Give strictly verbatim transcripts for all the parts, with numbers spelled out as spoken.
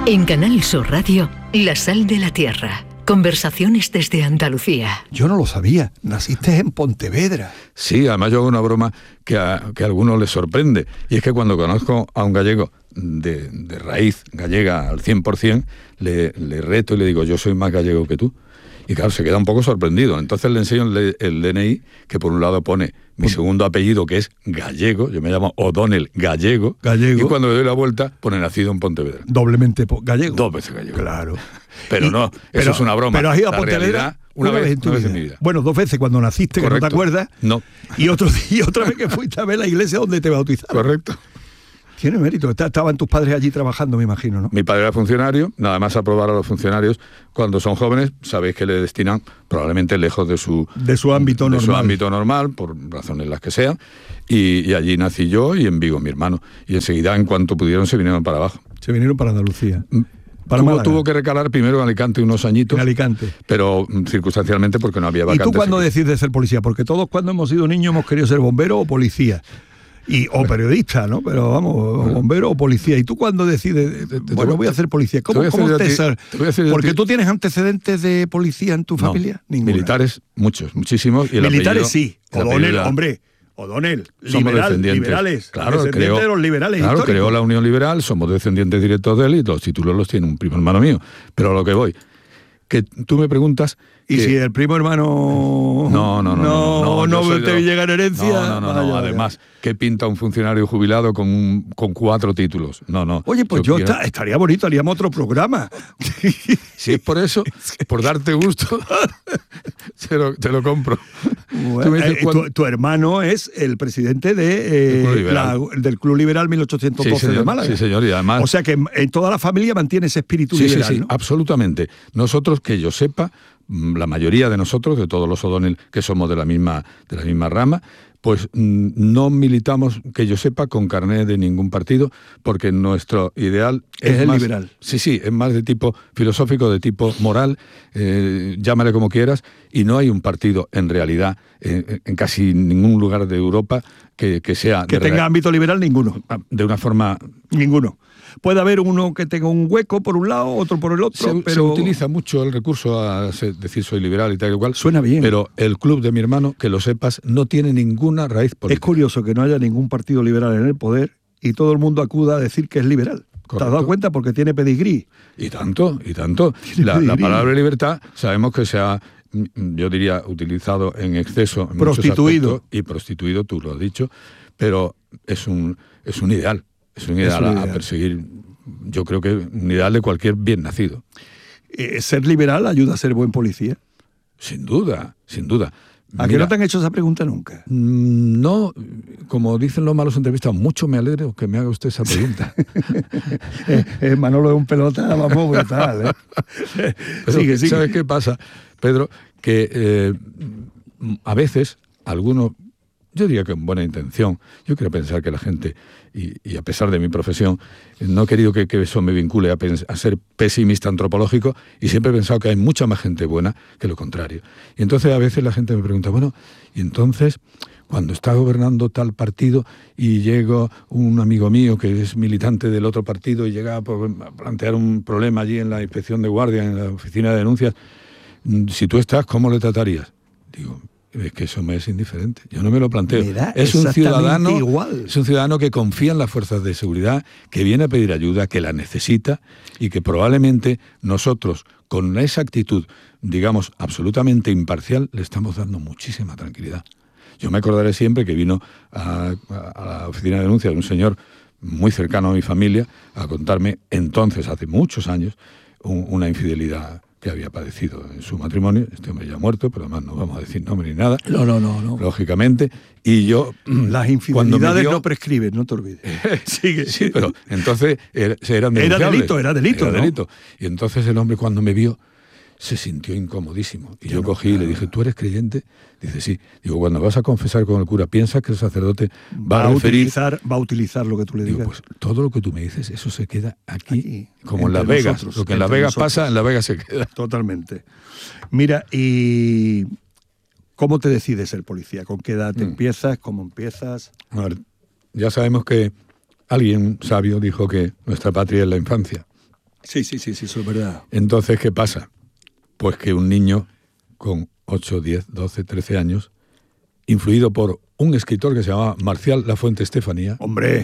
En Canal Sur Radio, La Sal de la Tierra. Conversaciones desde Andalucía. Yo no lo sabía. Naciste en Pontevedra. Sí, además yo hago una broma que a, que a algunos les sorprende. Y es que cuando conozco a un gallego de, de raíz gallega al cien por ciento, le, le reto y le digo, yo soy más gallego que tú. Y claro, se queda un poco sorprendido. Entonces le enseño el, el D N I, que por un lado pone mi segundo apellido, que es gallego. Yo me llamo O'Donnell Gallego. Gallego. Y cuando le doy la vuelta, pone nacido en Pontevedra. Doblemente po- gallego. Dos veces gallego. Claro. Pero Y- no, eso pero- es una broma. Pero has ido a La Pontevedra realidad, una, vez, en tu una vez vida. en mi vida. Bueno, dos veces cuando naciste, Correcto. que no te acuerdas. No. Y, otro, y otra vez que fuiste a ver la iglesia donde te bautizaron. Correcto. Tiene mérito. Está- Estaban tus padres allí trabajando, me imagino, ¿no? Mi padre era funcionario, nada más aprobar a los funcionarios, cuando son jóvenes, sabéis que le destinan probablemente lejos de su, De su ámbito de normal. su ámbito normal, por razones las que sean, y, y allí nací yo y en Vigo mi hermano. Y enseguida, en cuanto pudieron, se vinieron para abajo. Se vinieron para Andalucía. Para Tuvo, Málaga. tuvo que recalar primero en Alicante unos añitos, En Alicante. pero mm, circunstancialmente porque no había ¿Y vacantes. tú cuándo aquí. decides ser policía? Porque todos cuando hemos sido niños hemos querido ser bombero o policía. Y, o periodista, ¿no? Pero vamos, o bombero o policía. ¿Y tú cuándo decides? Te- te- Bueno, te- voy a ser policía. te ¿Cómo, voy a hacer cómo yo a te ti- sal- te voy a hacer yo a Porque ti- tú tienes antecedentes de policía en tu No, familia. Ninguna. militares, muchos, muchísimos. Y el Militares apellido- sí. el O'Donnell, apellido era- hombre. O'Donnell, Somos liberal, descendientes. liberales. Claro, descendiente creó, de los liberales claro, históricos. creó la Unión Liberal, somos descendientes directos de él y los títulos los tiene un primo hermano mío. Pero a lo que voy, que tú me preguntas... Y que- si el primo hermano No, no, no, no, no, no, no, yo soy te de- llega en herencia. No, no, no, vaya, no. vaya. Además, ¿qué pinta un funcionario jubilado con, un- con cuatro títulos? No, no. Oye, pues yo, quiero- esta- estaría bonito, haríamos otro programa. Si es por eso, por darte gusto, te, lo, te lo compro. Bueno, Tú me dices eh, cuándo- tu, tu hermano es el presidente de, eh, Del Club Liberal. la- del Club Liberal mil ochocientos doce Sí, señor, de Málaga. sí, señor, y además- O sea que en, en toda la familia mantiene ese espíritu Sí, sí, liberal, sí, ¿no? absolutamente. Nosotros, que yo sepa, mm, la mayoría de nosotros, de todos los O'Donnell que somos de la misma, de la misma rama, pues mm, no militamos, que yo sepa, con carné de ningún partido, porque nuestro ideal Es es, el más, liberal. Sí, sí, es más de tipo filosófico, de tipo moral, eh, llámale como quieras, y no hay un partido en realidad eh, en casi ningún lugar de Europa que, que sea Que de, tenga rea- ámbito liberal, ninguno. de una forma... Ninguno. Puede haber uno que tenga un hueco por un lado, otro por el otro, Se, pero se utiliza mucho el recurso a se- decir soy liberal y tal y cual. Suena bien. Pero el club de mi hermano, que lo sepas, no tiene ninguna raíz es política. curioso que no haya ningún partido liberal en el poder y todo el mundo acuda a decir que es liberal. ¿Te has Correcto. dado cuenta? Porque tiene pedigrí. Y tanto, y tanto. Tiene La, la pedigrí. palabra libertad sabemos que se ha, mm, yo diría, utilizado en exceso. En muchos Prostituido. aspectos, y prostituido, tú lo has dicho, pero es un, es un ideal. Es un Es ideal, un a- ideal. a perseguir. Yo creo que un ideal de cualquier bien nacido. Eh, ser liberal ayuda a ser buen policía. Sin duda, sin duda. ¿A que Mira, no te han hecho esa pregunta nunca? Mm, No, como dicen los malos entrevistas, mucho me alegro que me haga usted esa pregunta. Eh, eh, Manolo es un pelota, vamos, brutal. ¿eh? Pero, sigue, sigue. ¿sabes qué pasa, Pedro? Que eh, a veces algunos, yo diría que con buena intención, yo quiero pensar que la gente, y, y a pesar de mi profesión, no he querido que, que eso me vincule a, pens- a ser pesimista antropológico, y siempre he pensado que hay mucha más gente buena que lo contrario. Y entonces a veces la gente me pregunta, bueno, y entonces, cuando está gobernando tal partido y llega un amigo mío que es militante del otro partido y llega a plantear un problema allí en la inspección de guardia, en la oficina de denuncias, si tú estás, ¿cómo le tratarías? Digo, es que eso me es indiferente, yo no me lo planteo. Me da Es un exactamente ciudadano, igual. es un ciudadano que confía en las fuerzas de seguridad, que viene a pedir ayuda, que la necesita y que probablemente nosotros, con esa actitud, digamos, absolutamente imparcial, le estamos dando muchísima tranquilidad. Yo me acordaré siempre que vino a, a, a la oficina de denuncia de un señor muy cercano a mi familia a contarme entonces, hace muchos años, un, una infidelidad que había padecido en su matrimonio. Este hombre ya ha muerto, pero además no vamos a decir nombre ni nada, No, no, no, no. lógicamente. Y yo... Las cuando me infidelidades dio- no prescriben, no te olvides. Sigue. Sí, pero entonces era, eran Era denunciables. delito, era delito, Era ¿no? delito. Y entonces el hombre, cuando me vio, se sintió incomodísimo. Y Ya yo no, cogí y le claro. dije, ¿tú eres creyente? Dice, sí. Digo, cuando vas a confesar con el cura, ¿piensas que el sacerdote va, Va a a, referir? utilizar, va a utilizar lo que tú le Digo, digas. pues todo lo que tú me dices, eso se queda aquí, Aquí, como en entre Las Vegas. nosotros, Lo que en Las entre Vegas nosotros. pasa, en Las Vegas se queda. Totalmente. Mira, ¿y cómo te decides ser policía? ¿Con qué edad te Mm. empiezas? ¿Cómo empiezas? A ver, ya sabemos que alguien sabio dijo que nuestra patria es la infancia. Sí, sí, sí, sí, eso es verdad. Entonces, ¿qué pasa? Pues que un niño con ocho, diez, doce, trece años, influido por un escritor que se llamaba Marcial Lafuente Estefanía, Hombre,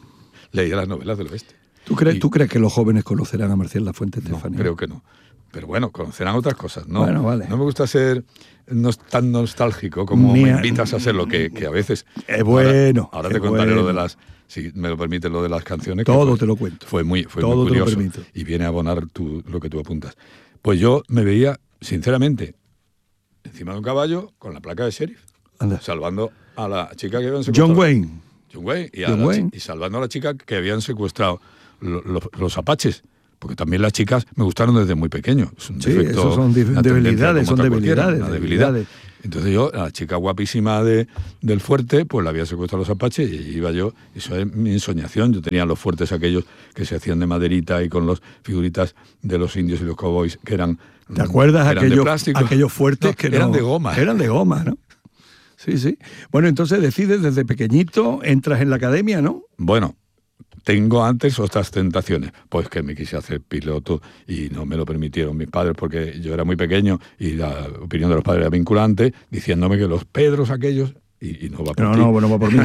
leía las novelas del oeste. ¿tú crees, Y- ¿tú crees que los jóvenes conocerán a Marcial Lafuente No, Estefanía? creo que no. Pero bueno, conocerán otras cosas. No, Bueno, vale. no me gusta ser no, tan nostálgico como Ni me a- invitas a serlo, que, que a veces... Es bueno, Ahora, ahora es te contaré bueno. lo de las... Si me lo permite, lo de las canciones. que Todo fue- te lo cuento. Fue muy, fue Todo muy te lo curioso. permito. Y viene a abonar tu- lo que tú apuntas. Pues yo me veía, sinceramente, encima de un caballo con la placa de sheriff, Anda. salvando a la chica que habían secuestrado. John Wayne. John Wayne, y, a John la Wayne. chi- y salvando a la chica que habían secuestrado lo- lo- los apaches. Porque también las chicas me gustaron desde muy pequeño. Es un Sí, defecto, eso son dif- una tendencia debilidades, como son otra cualquiera, debilidades, una debilidad. debilidades. Entonces yo, a la chica guapísima de, del fuerte, pues la había secuestrado los apaches y iba yo, eso es mi ensoñación. Yo tenía los fuertes aquellos que se hacían de maderita y con los figuritas de los indios y los cowboys que eran ¿Te acuerdas eran de aquellos, plástico. aquellos fuertes No, que eran no- de goma. Eran de goma, ¿no? Sí, sí. Bueno, entonces decides desde pequeñito, entras en la academia, ¿no? Bueno, tengo antes otras tentaciones, pues que me quise hacer piloto y no me lo permitieron mis padres porque yo era muy pequeño y la opinión de los padres era vinculante, diciéndome que los Pedros aquellos, y, y no va por No, ti. no, bueno, va por mí.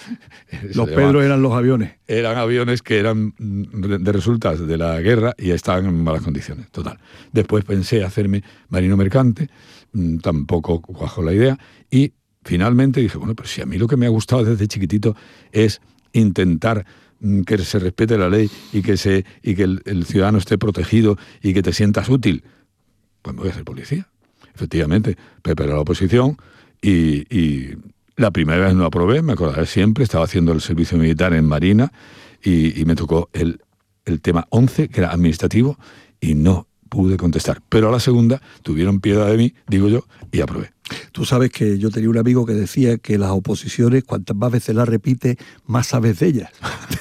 Se Los llama- Pedros eran los aviones. eran aviones que eran mm, de resultas de la guerra y estaban en malas condiciones, total. Después pensé hacerme marino mercante, mm, tampoco cuajó la idea, y finalmente dije, bueno, pero si a mí lo que me ha gustado desde chiquitito es intentar mm, que se respete la ley y que, se, y que el, el ciudadano esté protegido y que te sientas útil, pues me voy a hacer policía. Efectivamente, preparé la oposición y, y la primera vez no aprobé, me acordaré siempre, estaba haciendo el servicio militar en Marina y, y me tocó el, el tema once, que era administrativo, y no pude contestar. Pero a la segunda tuvieron piedad de mí, digo yo, y aprobé. Tú sabes que yo tenía un amigo que decía que las oposiciones, cuantas más veces las repite, más sabes de ellas.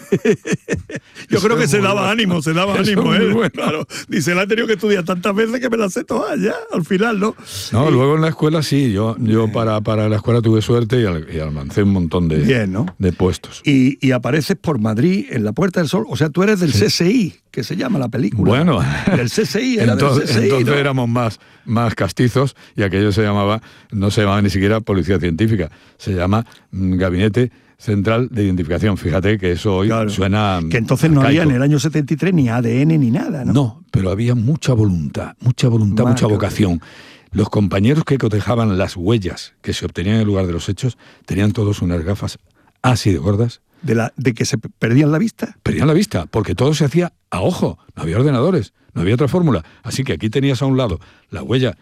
Yo Eso creo que es se muy daba bueno. ánimo, se daba Eso ánimo es muy él. bueno. Claro. Dice, la he tenido que estudiar tantas veces que me las sé todas ya, al final, ¿no? No, luego en la escuela sí, yo, yo para, para la escuela tuve suerte y, al, y alcancé un montón de, Bien, ¿no? de puestos. Y, y apareces por Madrid en la Puerta del Sol. O sea, tú eres del C S I, que se llama la película. Bueno, del C S I, era entonces, del C S I, entonces ¿no? éramos más, más castizos y aquello se llamaba, no se llamaba ni siquiera Policía Científica, se llama mm, Gabinete Central de Identificación. Fíjate que eso hoy Claro. suena Que entonces no había arcaico. en el año setenta y tres ni A D N ni nada, ¿no? No, pero había mucha voluntad, mucha voluntad, Marca, mucha vocación. Los compañeros que cotejaban las huellas que se obtenían en el lugar de los hechos tenían todos unas gafas así de gordas. De, la, de que se pe- perdían la vista. Perdían la vista, porque todo se hacía a ojo, no había ordenadores, no había otra fórmula. Así que aquí tenías a un lado la huella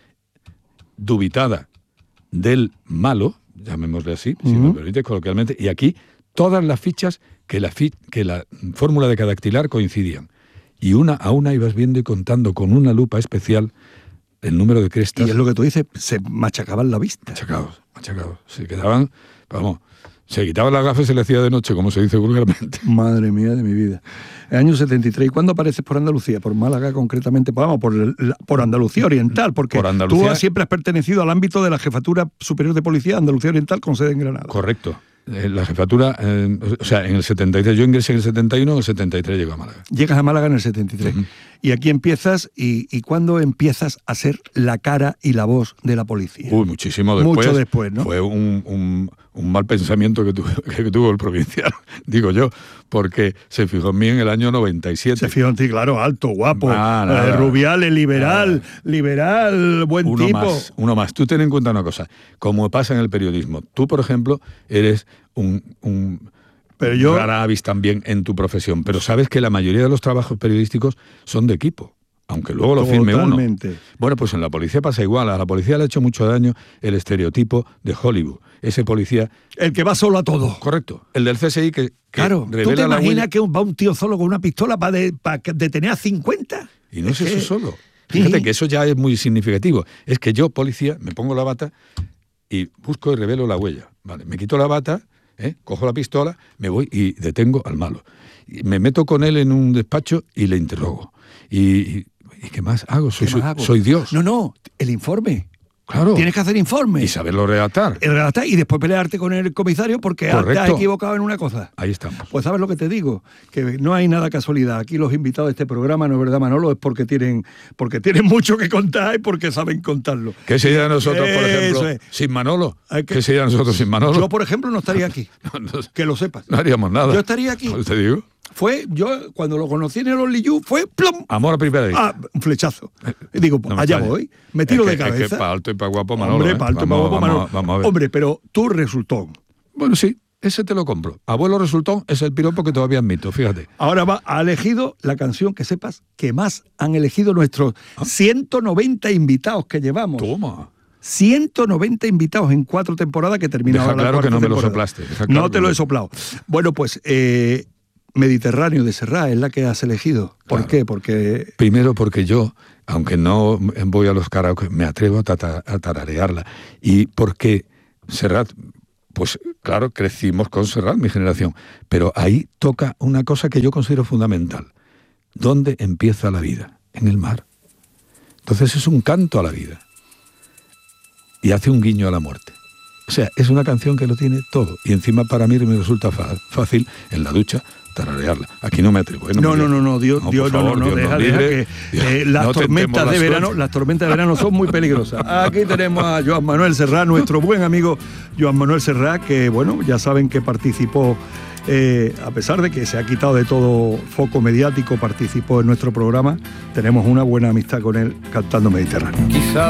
dubitada del malo, llamémosle así, si me Ujú. permite coloquialmente, y aquí todas las fichas que la, fi- que la fórmula de cada dactilar coincidían. Y una a una ibas viendo y contando con una lupa especial el número de crestas. Y es lo que tú dices, se machacaban la vista. Machacados, machacados. Se quedaban, vamos, se quitaban las gafas y se le hacía de noche, como se dice vulgarmente. Madre mía de mi vida. El año setenta y tres. ¿Y cuándo apareces por Andalucía? Por Málaga concretamente. Pues vamos, por, el- la- por Andalucía Oriental, porque Por Andalucía. tú has- siempre has pertenecido al ámbito de la Jefatura Superior de Policía de Andalucía Oriental con sede en Granada. Correcto. Eh, La jefatura, eh, o sea, en el setenta y tres, yo ingresé en el setenta y uno, en el setenta y tres llego a Málaga. Llegas a Málaga en el setenta y tres. Ujú. Y aquí empiezas, y, y ¿cuándo empiezas a ser la cara y la voz de la policía? Uy, muchísimo después. Mucho después, ¿no? Fue un, un- un mal pensamiento que, tu- que tuvo el provincial, digo yo, porque se fijó en mí en el año noventa y siete. Se fijó en ti, claro, alto, guapo, Ah, eh, nada. rubial, liberal, liberal, buen Uno tipo. más, uno más. Tú ten en cuenta una cosa, como pasa en el periodismo, tú, por ejemplo, eres un, un Pero yo- rara avis también en tu profesión, pero sabes que la mayoría de los trabajos periodísticos son de equipo, aunque luego lo firme uno. Totalmente. Bueno, pues en la policía pasa igual. A la policía le ha hecho mucho daño el estereotipo de Hollywood. Ese policía, El que va solo a todo. correcto, el del C S I que, que Claro, ¿tú revela te la imaginas huella. que va un tío solo con una pistola para detener a cincuenta? Y no es que- eso solo. Fíjate Sí. que eso ya es muy significativo. Es que yo, policía, me pongo la bata y busco y revelo la huella. Vale, me quito la bata, ¿eh? Cojo la pistola, me voy y detengo al malo. Y me meto con él en un despacho y le interrogo. ¿Y, y, ¿y qué más hago? Soy, ¿Qué más soy- hago? soy Dios. No, no, el informe. Claro. Tienes que hacer informes. Y saberlo redactar. El redactar y después pelearte con el comisario porque te has equivocado en una cosa. Ahí estamos. Pues sabes lo que te digo, que no hay nada casualidad. Aquí los invitados de este programa, ¿no es verdad, Manolo? Es porque tienen, porque tienen mucho que contar y porque saben contarlo. ¿Qué sería de nosotros, por ejemplo, es. sin Manolo? Que, ¿Qué sería de nosotros sin Manolo? Yo, por ejemplo, no estaría aquí. no, no, que lo sepas. No haríamos nada. Yo estaría aquí. ¿Te digo? Fue, yo cuando lo conocí en el Only You, fue plom. Amor a primera vista. Ah, un flechazo. Y digo, pues, no allá extraña. voy, me tiro es que, de cabeza. Es que para alto y para guapo Manolo. Hombre, ¿eh? para alto y para guapo Manolo. Vamos a ver. Hombre, pero tú resultón. Bueno, sí, ese te lo compro. Abuelo resultón es el piropo que todavía admito, fíjate. Ahora va, ha elegido la canción que sepas que más han elegido nuestros ¿Ah? ciento noventa invitados que llevamos. Toma. ciento noventa invitados en cuatro temporadas que terminaron. Deja claro que no me lo soplaste. Claro no te lo he me... soplado. Bueno, pues eh, Mediterráneo de Serrat es la que has elegido. ¿Por claro. qué? Porque... Primero porque yo, aunque no voy a los karaoke, me atrevo a, tata, a tararearla. Y porque Serrat, pues claro, crecimos con Serrat, mi generación. Pero ahí toca una cosa que yo considero fundamental. ¿Dónde empieza la vida? En el mar. Entonces es un canto a la vida. Y hace un guiño a la muerte. O sea, es una canción que lo tiene todo. Y encima para mí me resulta fácil, en la ducha, tararearla. Aquí no me atrevo. ¿eh? No, no, no, no, Dios, no, Dios, favor, no, no, Dios deja, deja que Dios, eh, las no tormentas de verano, suerte. las tormentas de verano son muy peligrosas. Aquí tenemos a Joan Manuel Serrat, nuestro buen amigo Joan Manuel Serrat, que bueno, ya saben que participó, eh, a pesar de que se ha quitado de todo foco mediático, participó en nuestro programa. Tenemos una buena amistad con él cantando Mediterráneo. Quizá